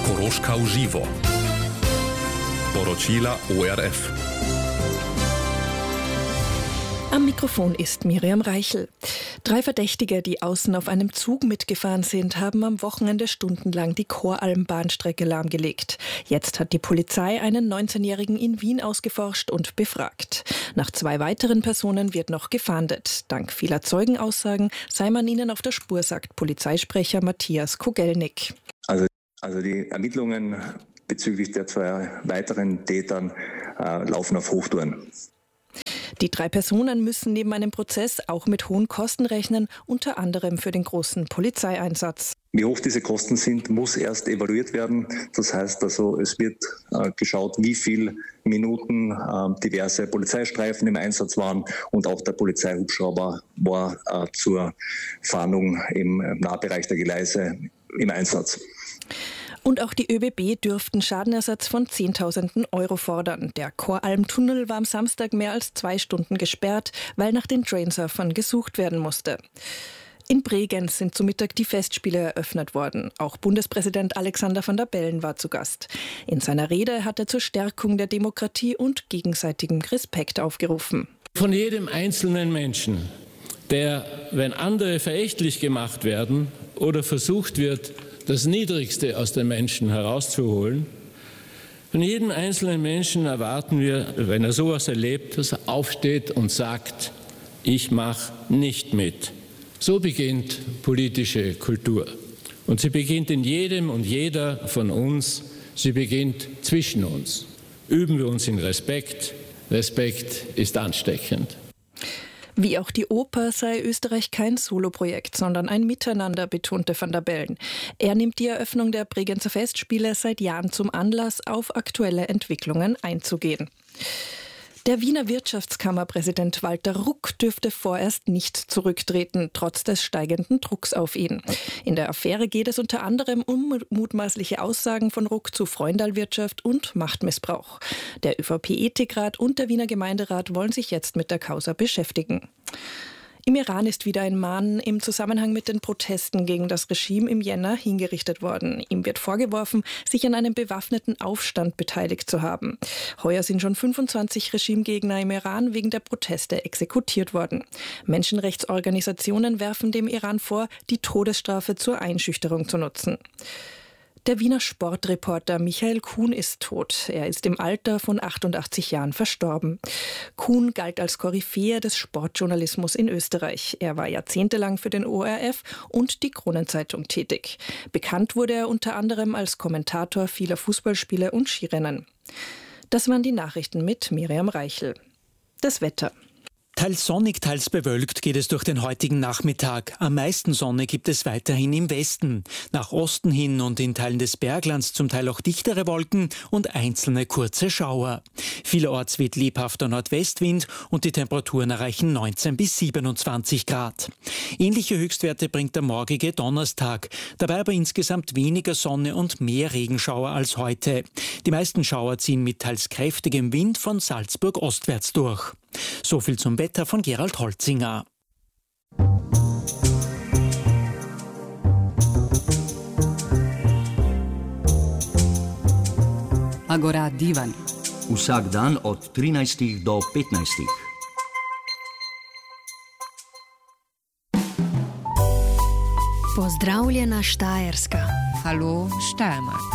Koroška v živo. Poročila ORF. Am Mikrofon ist Miriam Reichel. 3 Verdächtige, die außen auf einem Zug mitgefahren sind, haben am Wochenende stundenlang die Choralm-Bahnstrecke lahmgelegt. Jetzt hat die Polizei einen 19-Jährigen in Wien ausgeforscht und befragt. Nach 2 weiteren Personen wird noch gefahndet. Dank vieler Zeugenaussagen sei man ihnen auf der Spur, sagt Polizeisprecher Matthias Kogelnik. Also die Ermittlungen bezüglich der 2 weiteren Tätern laufen auf Hochtouren. Die 3 Personen müssen neben einem Prozess auch mit hohen Kosten rechnen, unter anderem für den großen Polizeieinsatz. Wie hoch diese Kosten sind, muss erst evaluiert werden. Das heißt also, es wird geschaut, wie viele Minuten diverse Polizeistreifen im Einsatz waren und auch der Polizeihubschrauber war zur Fahndung im Nahbereich der Gleise im Einsatz. Und auch die ÖBB dürften Schadenersatz von 10.000 Euro fordern. Der Choralm-Tunnel war am Samstag mehr als 2 Stunden gesperrt, weil nach den Trainsurfern gesucht werden musste. In Bregenz sind zu Mittag die Festspiele eröffnet worden. Auch Bundespräsident Alexander Van der Bellen war zu Gast. In seiner Rede hat er zur Stärkung der Demokratie und gegenseitigem Respekt aufgerufen. Von jedem einzelnen Menschen, der, wenn andere verächtlich gemacht werden oder versucht wird, das Niedrigste aus den Menschen herauszuholen. Von jedem einzelnen Menschen erwarten wir, wenn er sowas erlebt, dass er aufsteht und sagt, ich mache nicht mit. So beginnt politische Kultur. Und sie beginnt in jedem und jeder von uns. Sie beginnt zwischen uns. Üben wir uns in Respekt. Respekt ist ansteckend. Wie auch die Oper sei Österreich kein Soloprojekt, sondern ein Miteinander, betonte Van der Bellen. Er nimmt die Eröffnung der Bregenzer Festspiele seit Jahren zum Anlass, auf aktuelle Entwicklungen einzugehen. Der Wiener Wirtschaftskammerpräsident Walter Ruck dürfte vorerst nicht zurücktreten, trotz des steigenden Drucks auf ihn. In der Affäre geht es unter anderem um mutmaßliche Aussagen von Ruck zu Freundalwirtschaft und Machtmissbrauch. Der ÖVP-Ethikrat und der Wiener Gemeinderat wollen sich jetzt mit der Causa beschäftigen. Im Iran ist wieder ein Mann im Zusammenhang mit den Protesten gegen das Regime im Jänner hingerichtet worden. Ihm wird vorgeworfen, sich an einem bewaffneten Aufstand beteiligt zu haben. Heuer sind schon 25 Regimegegner im Iran wegen der Proteste exekutiert worden. Menschenrechtsorganisationen werfen dem Iran vor, die Todesstrafe zur Einschüchterung zu nutzen. Der Wiener Sportreporter Michael Kuhn ist tot. Er ist im Alter von 88 Jahren verstorben. Kuhn galt als Koryphäe des Sportjournalismus in Österreich. Er war jahrzehntelang für den ORF und die Kronenzeitung tätig. Bekannt wurde er unter anderem als Kommentator vieler Fußballspiele und Skirennen. Das waren die Nachrichten mit Miriam Reichel. Das Wetter. Teils sonnig, teils bewölkt geht es durch den heutigen Nachmittag. Am meisten Sonne gibt es weiterhin im Westen. Nach Osten hin und in Teilen des Berglands zum Teil auch dichtere Wolken und einzelne kurze Schauer. Vielerorts weht lebhafter Nordwestwind und die Temperaturen erreichen 19 bis 27 Grad. Ähnliche Höchstwerte bringt der morgige Donnerstag. Dabei aber insgesamt weniger Sonne und mehr Regenschauer als heute. Die meisten Schauer ziehen mit teils kräftigem Wind von Salzburg ostwärts durch. So viel zum Wetter von Gerald Holzinger. Agora Divan. Vsak dan od 13 do 15. Pozdravljena Štajerska. Hallo Steiermark.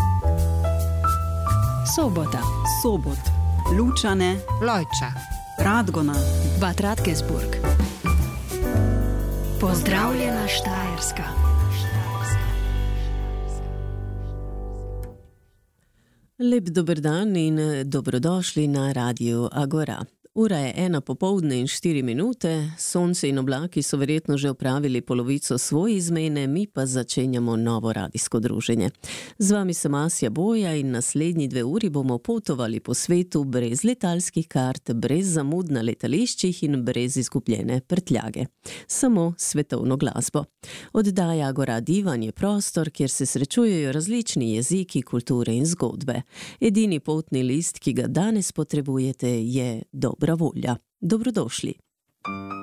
Sobota. Sobot. Lučane. Lojča. Radgona. Bad Radkersburg. Pozdravljena Štajerska. Lep dober dan in dobrodošli na Radiu Agora. Ura je 1:04, sonce in oblaki so verjetno že opravili polovico svoje izmene, mi pa začenjamo novo radijsko druženje. Z vami sem Asja Boja in naslednji 2 uri bomo potovali po svetu brez letalskih kart, brez zamud na letališčih in brez izgubljene prtljage. Samo svetovno glasbo. Oddaja Agora Divan je prostor, kjer se srečujejo različni jeziki, kulture in zgodbe. Edini potni list, ki ga danes potrebujete, je dobra volja. Dobrodošli.